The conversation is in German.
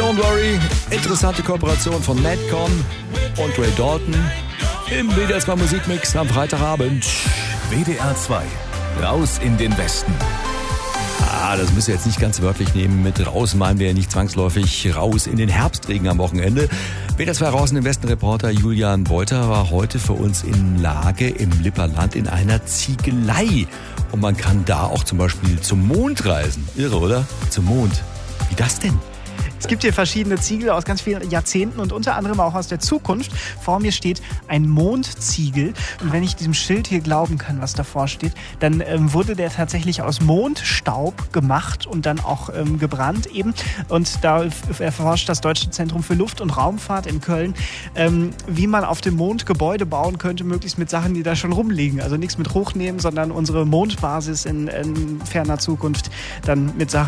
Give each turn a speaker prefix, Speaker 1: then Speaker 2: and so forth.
Speaker 1: Don't Worry, interessante Kooperation von Madcon und Ray Dalton im WDR 2 Musikmix am Freitagabend.
Speaker 2: WDR 2, raus in den Westen.
Speaker 1: Das müsst ihr jetzt nicht ganz wörtlich nehmen. Mit raus meinen wir ja nicht zwangsläufig raus in den Herbstregen am Wochenende. WDR 2 raus in den Westen Reporter Julian Beuter war heute für uns in Lage im Lipperland in einer Ziegelei. Und man kann da auch zum Beispiel zum Mond reisen. Irre, oder? Zum Mond. Wie das denn?
Speaker 3: Es gibt hier verschiedene Ziegel aus ganz vielen Jahrzehnten und unter anderem auch aus der Zukunft. Vor mir steht ein Mondziegel. Und wenn ich diesem Schild hier glauben kann, was davor steht, dann wurde der tatsächlich aus Mondstaub gemacht und dann auch gebrannt eben. Und da erforscht das Deutsche Zentrum für Luft- und Raumfahrt in Köln, wie man auf dem Mond Gebäude bauen könnte, möglichst mit Sachen, die da schon rumliegen. Also nichts mit hochnehmen, sondern unsere Mondbasis in ferner Zukunft dann mit Sachen